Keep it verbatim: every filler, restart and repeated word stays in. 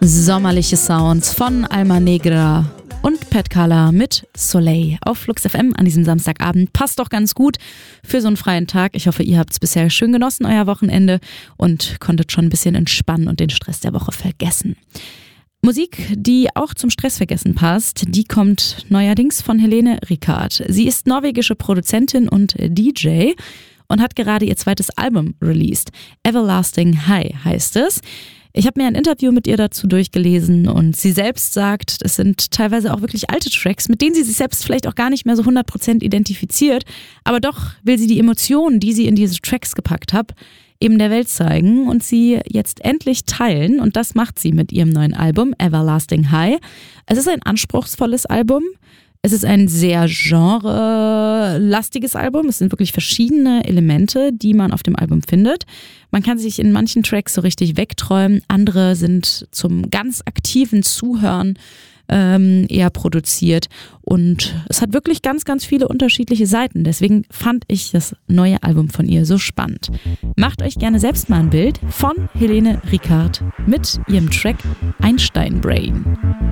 Sommerliche Sounds von Alma Negra und Pat Kala mit Soleil auf Flux F M an diesem Samstagabend. Passt doch ganz gut für so einen freien Tag. Ich hoffe, ihr habt es bisher schön genossen, euer Wochenende, und konntet schon ein bisschen entspannen und den Stress der Woche vergessen. Musik, die auch zum Stressvergessen passt, die kommt neuerdings von Helene Rikard. Sie ist norwegische Produzentin und D J und hat gerade ihr zweites Album released. Everlasting High heißt es. Ich habe mir ein Interview mit ihr dazu durchgelesen und sie selbst sagt, es sind teilweise auch wirklich alte Tracks, mit denen sie sich selbst vielleicht auch gar nicht mehr so hundert Prozent identifiziert, aber doch will sie die Emotionen, die sie in diese Tracks gepackt hat, eben der Welt zeigen und sie jetzt endlich teilen, und das macht sie mit ihrem neuen Album Everlasting High. Es ist ein anspruchsvolles Album. Es ist ein sehr genre-lastiges Album. Es sind wirklich verschiedene Elemente, die man auf dem Album findet. Man kann sich in manchen Tracks so richtig wegträumen. Andere sind zum ganz aktiven Zuhören ähm, eher produziert. Und es hat wirklich ganz, ganz viele unterschiedliche Seiten. Deswegen fand ich das neue Album von ihr so spannend. Macht euch gerne selbst mal ein Bild von Helene Rikard mit ihrem Track Einstein Brain.